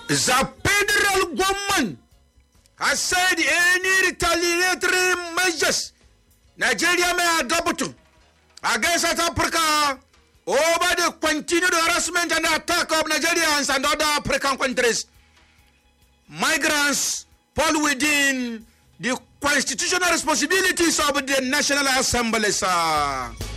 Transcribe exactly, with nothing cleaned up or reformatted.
The federal government has said any retaliatory measures Nigeria may adopt against South Africa over the continued harassment and attack of Nigerians and other African countries. Migrants fall within the constitutional responsibilities of the National Assembly, sir.